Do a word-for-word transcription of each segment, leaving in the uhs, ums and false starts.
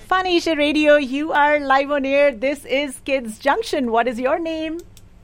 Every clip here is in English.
Fun Asia Radio, you are live on air. This is Kids Junction. What is your name?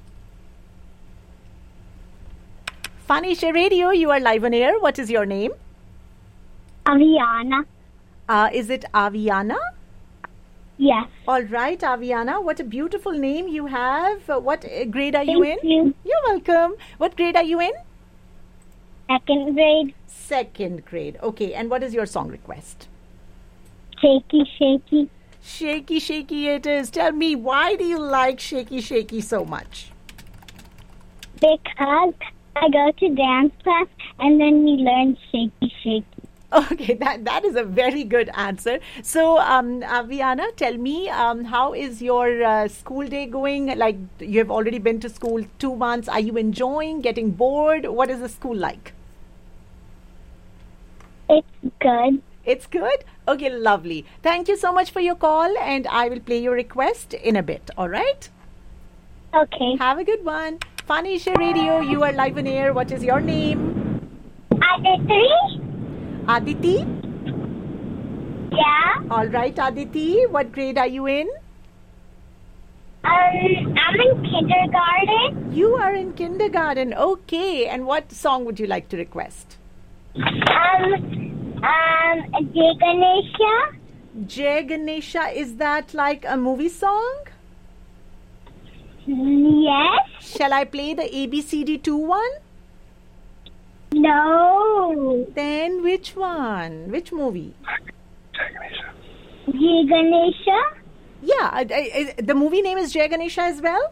Fun Asia Radio, you are live on air. What is your name? Aviana. Uh, is it Aviana? Yes. All right, Aviana. What a beautiful name you have. Uh, what uh, grade are Thank you in? you. You're welcome. What grade are you in? Second grade. Second grade. Okay, and what is your song request? Shaky, shaky. Shaky, shaky it is. Tell me, why do you like shaky, shaky so much? Because I go to dance class and then we learn shaky, shaky. Okay, that, that is a very good answer. So, um, Aviana, tell me, um, how is your uh, school day going? Like, you have already been to school two months. Are you enjoying, getting bored? What is the school like? It's good. It's good? Okay, lovely. Thank you so much for your call, and I will play your request in a bit, all right? Okay. Have a good one. Fun Asia Radio, you are live on air. What is your name? Aditi? Aditi? Yeah? All right, Aditi. What grade are you in? Um, I'm in kindergarten. You are in kindergarten. Okay. And what song would you like to request? Um, um, Jai Ganesha? Jai Ganesha, is that like a movie song? Yes? Shall I play the A B C D two one? No. Then which one? Which movie? Jai Ganesha? Yeah, I, I, I, the movie name is Jai Ganesha as well?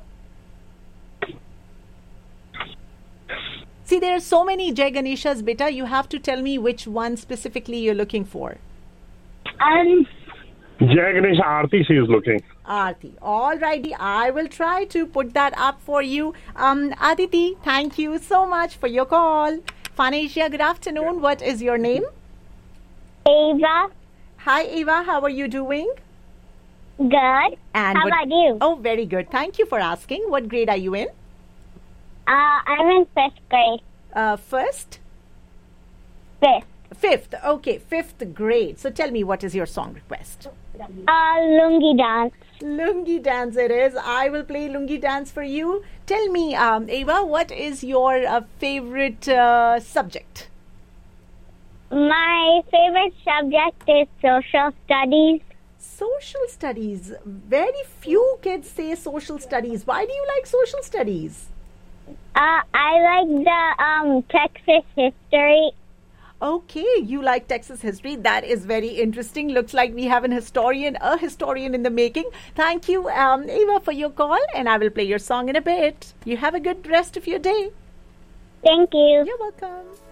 See, there are so many Jai Ganeshas, beta. You have to tell me which one specifically you're looking for. Um, Jai Ganesha Aarti, she is looking. Aarti. All righty. I will try to put that up for you. Um, Aditi, thank you so much for your call. Fun Asia, good afternoon. What is your name? Ava. Hi, Ava. How are you doing? Good. And How what- about you? Oh, very good. Thank you for asking. What grade are you in? Uh, I'm in fifth grade. Uh, first? Fifth. Fifth. Okay, fifth grade. So tell me, what is your song request? Uh, Lungi dance. Lungi dance it is. I will play Lungi dance for you. Tell me, um, Ava, what is your uh, favorite uh, subject? My favorite subject is social studies. Social studies. Very few kids say social studies. Why do you like social studies? Uh, I like the um Texas history. Okay, you like Texas history. That is very interesting. Looks like we have an historian, a historian in the making. Thank you, um, Ava, for your call, and I will play your song in a bit. You have a good rest of your day. Thank you. You're welcome.